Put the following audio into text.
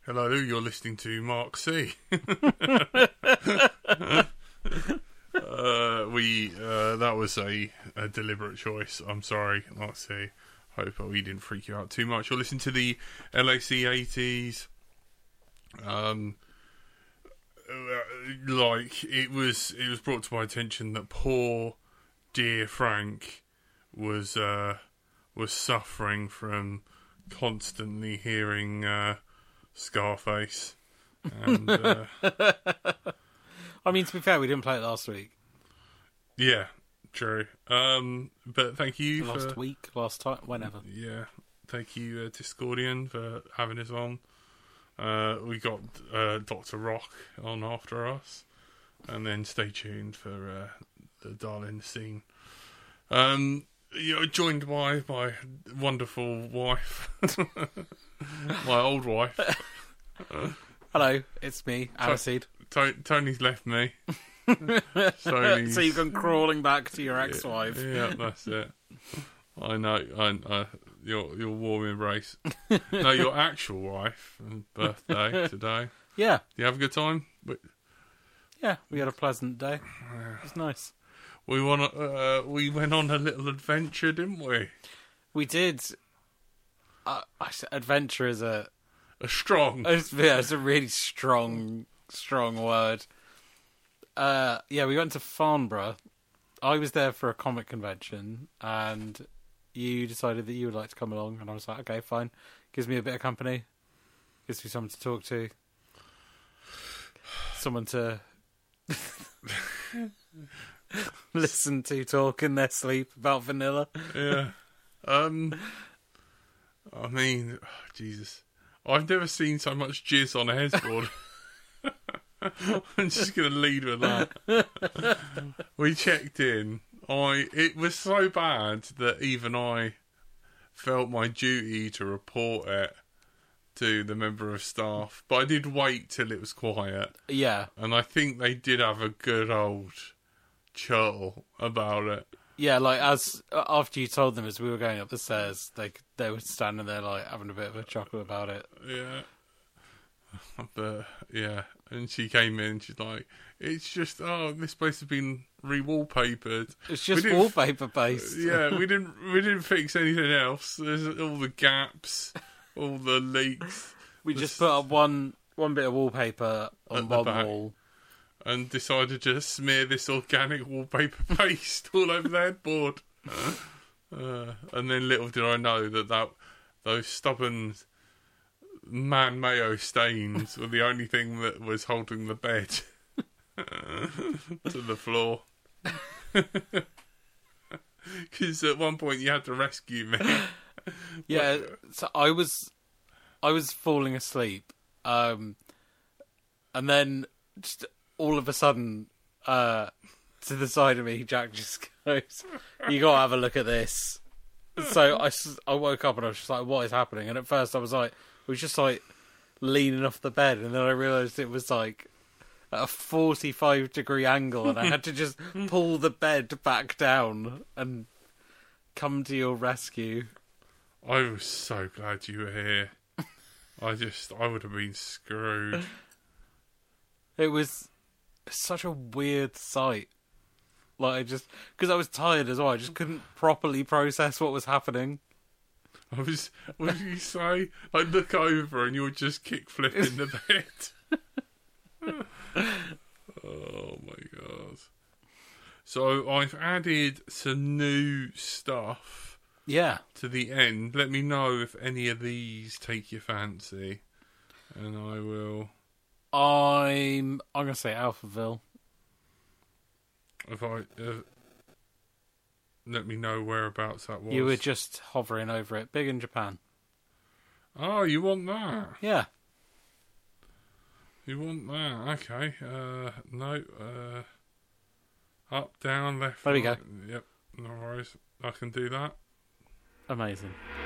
Hello, you're listening to Mark C. That was a deliberate choice. I'm sorry, Mark C. Hope we didn't freak you out too much. You'll listen to the LAC 80s. It was brought to my attention that poor dear Frank was suffering from constantly hearing Scarface. And I mean, to be fair, we didn't play it last week. Yeah, true. But thank you last time, whenever. Yeah, thank you, Discordian, for having us on. We got Dr. Rock on after us, and then stay tuned for the Darling scene. You're joined by my wonderful wife, my old wife. Hello, it's me, Aniseed. Tony's left me. So you've gone crawling back to your ex-wife. Yeah, that's it. I know. Your warm embrace. No, your actual wife birthday today. Yeah. You have a good time? Yeah, we had a pleasant day. It was nice. We went on a little adventure, didn't we? We did. Adventure is a strong. It's a really strong word. Yeah, we went to Farnborough. I was there for a comic convention, and you decided that you would like to come along, and I was like, okay, fine. Gives me a bit of company. Gives me someone to talk to. Someone to listen to talk in their sleep about vanilla. Yeah. I mean, Jesus. I've never seen so much jizz on a headboard. I'm just going to lead with that. We checked in. It was so bad that even I felt my duty to report it to the member of staff. But I did wait till it was quiet. Yeah. And I think they did have a good old chuckle about it. Yeah, like after you told them as we were going up the stairs, they were standing there like having a bit of a chuckle about it. Yeah. But yeah, and she came in. She's like, "It's just this place has been re-wallpapered. It's just wallpaper based." Yeah, we didn't fix anything else. There's all the gaps, all the leaks. We just put up one bit of wallpaper on one wall, and decided to smear this organic wallpaper paste all over the headboard. And then little did I know that those stubborn man mayo stains were the only thing that was holding the bed to the floor. Because at one point you had to rescue me. Yeah, so I was falling asleep, and then just all of a sudden, to the side of me, Jack just goes, "You gotta have a look at this." So I woke up and I was just like, "What is happening?" And at first I was like, it was just like leaning off the bed, and then I realised it was like at a 45-degree angle, and I had to just pull the bed back down and come to your rescue. I was so glad you were here. I would have been screwed. It was such a weird sight. Like, because I was tired as well, I just couldn't properly process what was happening. What did you say? I look over and you're just kick flipping the bed. Oh my god. So I've added some new stuff. Yeah. To the end. Let me know if any of these take your fancy. And I will. I'm gonna say Alphaville. Let me know whereabouts that was. You were just hovering over it. Big in Japan. Oh, you want that? Yeah. You want that? Okay. No. Up, down, left. There we go. Yep. No worries. I can do that. Amazing.